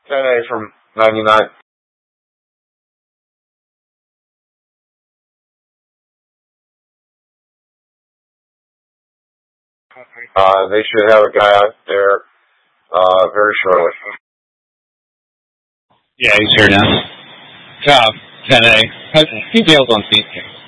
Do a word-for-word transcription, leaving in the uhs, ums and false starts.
ten A from ninety-nine. Uh, they should have a guy out there uh, very shortly. Yeah, he's here now. Uh, ten A. He bails on Phoenix.